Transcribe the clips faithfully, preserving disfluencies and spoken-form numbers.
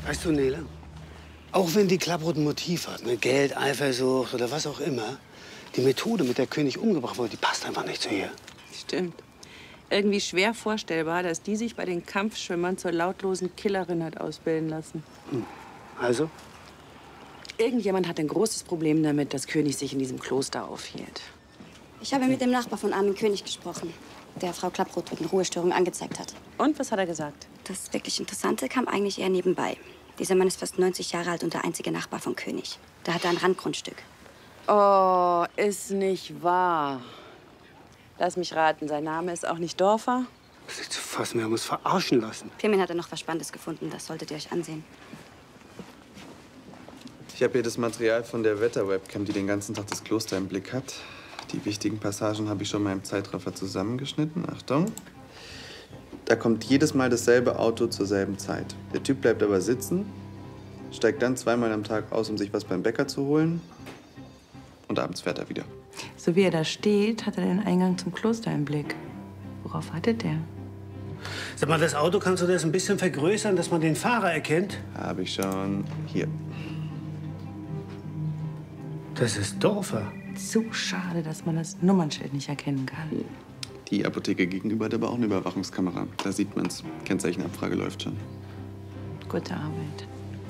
Weißt du, Nele, auch wenn die Klapproth ein Motiv hat, ne, Geld, Eifersucht oder was auch immer, die Methode, mit der König umgebracht wurde, die passt einfach nicht zu ihr. Stimmt. Irgendwie schwer vorstellbar, dass die sich bei den Kampfschwimmern zur lautlosen Killerin hat ausbilden lassen. Hm. Also? Irgendjemand hat ein großes Problem damit, dass König sich in diesem Kloster aufhielt. Ich habe mit dem Nachbar von Armin König gesprochen, der Frau Klapproth wegen Ruhestörung angezeigt hat. Und was hat er gesagt? Das wirklich Interessante kam eigentlich eher nebenbei. Dieser Mann ist fast neunzig Jahre alt und der einzige Nachbar von König. Da hat er ein Randgrundstück. Oh, ist nicht wahr. Lass mich raten, sein Name ist auch nicht Dorfer? Das ist nicht zu fassen, wir haben uns verarschen lassen. Firmin hat er noch was Spannendes gefunden, das solltet ihr euch ansehen. Ich habe hier das Material von der Wetter-Webcam, die den ganzen Tag das Kloster im Blick hat. Die wichtigen Passagen habe ich schon mal im Zeitraffer zusammengeschnitten. Achtung. Da kommt jedes Mal dasselbe Auto zur selben Zeit. Der Typ bleibt aber sitzen, steigt dann zweimal am Tag aus, um sich was beim Bäcker zu holen. Und abends fährt er wieder. So wie er da steht, hat er den Eingang zum Kloster im Blick. Worauf wartet der? Sag mal, das Auto, kannst du das ein bisschen vergrößern, dass man den Fahrer erkennt? Habe ich schon. Hier. Das ist Dorfer. So schade, dass man das Nummernschild nicht erkennen kann. Die Apotheke gegenüber hat aber auch eine Überwachungskamera. Da sieht man's. Kennzeichenabfrage läuft schon. Gute Arbeit.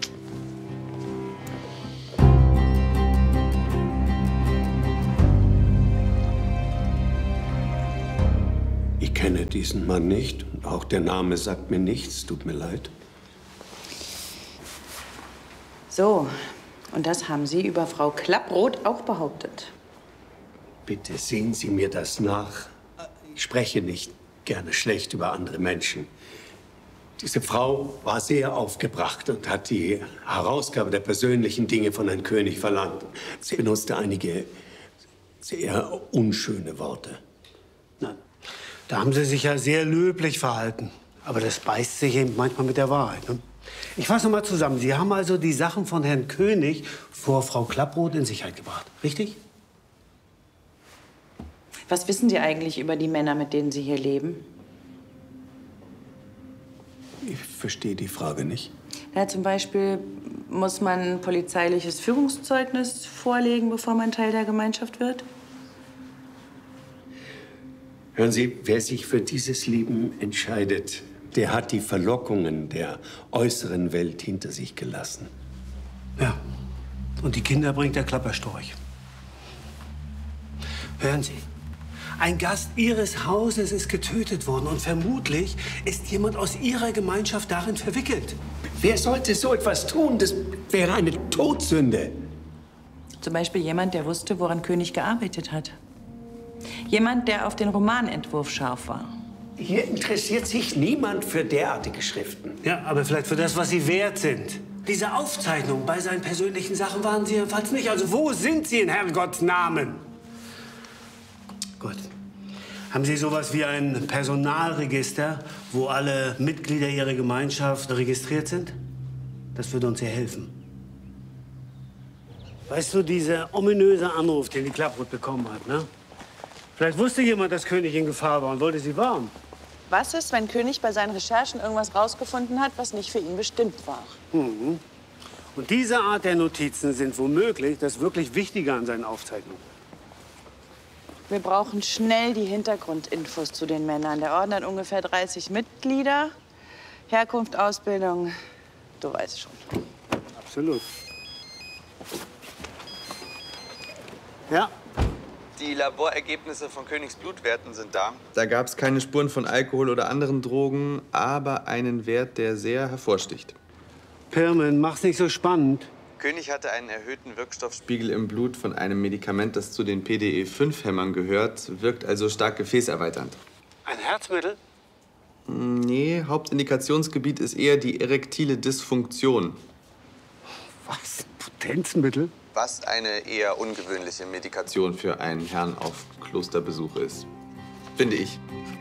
Ich kenne diesen Mann nicht. Auch der Name sagt mir nichts. Tut mir leid. So, und das haben Sie über Frau Klapproth auch behauptet. Bitte sehen Sie mir das nach. Ich spreche nicht gerne schlecht über andere Menschen. Diese Frau war sehr aufgebracht und hat die Herausgabe der persönlichen Dinge von Herrn König verlangt. Sie benutzte einige sehr unschöne Worte. Na, da haben Sie sich ja sehr löblich verhalten. Aber das beißt sich eben manchmal mit der Wahrheit. Ne? Ich fasse noch mal zusammen. Sie haben also die Sachen von Herrn König vor Frau Klapproth in Sicherheit gebracht, richtig? Was wissen Sie eigentlich über die Männer, mit denen Sie hier leben? Ich verstehe die Frage nicht. Ja, zum Beispiel muss man ein polizeiliches Führungszeugnis vorlegen, bevor man Teil der Gemeinschaft wird? Hören Sie, wer sich für dieses Leben entscheidet, der hat die Verlockungen der äußeren Welt hinter sich gelassen. Ja. Und die Kinder bringt der Klapperstorch. Hören Sie. Ein Gast Ihres Hauses ist getötet worden und vermutlich ist jemand aus Ihrer Gemeinschaft darin verwickelt. Wer sollte so etwas tun? Das wäre eine Todsünde. Zum Beispiel jemand, der wusste, woran König gearbeitet hat. Jemand, der auf den Romanentwurf scharf war. Hier interessiert sich niemand für derartige Schriften. Ja, aber vielleicht für das, was sie wert sind. Diese Aufzeichnungen bei seinen persönlichen Sachen waren Sie jedenfalls nicht. Also wo sind sie in Herrgotts Namen? Gut. Haben Sie sowas wie ein Personalregister, wo alle Mitglieder Ihrer Gemeinschaft registriert sind? Das würde uns sehr helfen. Weißt du, dieser ominöse Anruf, den die Klapproth bekommen hat, ne? Vielleicht wusste jemand, dass König in Gefahr war und wollte sie warnen. Was ist, wenn König bei seinen Recherchen irgendwas rausgefunden hat, was nicht für ihn bestimmt war? Mhm. Und diese Art der Notizen sind womöglich das wirklich Wichtige an seinen Aufzeichnungen. Wir brauchen schnell die Hintergrundinfos zu den Männern. Der Orden hat ungefähr dreißig Mitglieder. Herkunft, Ausbildung, du weißt schon. Absolut. Ja. Die Laborergebnisse von Königs Blutwerten sind da. Da gab es keine Spuren von Alkohol oder anderen Drogen, aber einen Wert, der sehr hervorsticht. Pirmin, mach's nicht so spannend. König hatte einen erhöhten Wirkstoffspiegel im Blut von einem Medikament, das zu den P D E fünf Hämmern gehört, wirkt also stark gefäßerweiternd. Ein Herzmittel? Nee, Hauptindikationsgebiet ist eher die erektile Dysfunktion. Was? Potenzmittel? Was eine eher ungewöhnliche Medikation für einen Herrn auf Klosterbesuch ist. Finde ich.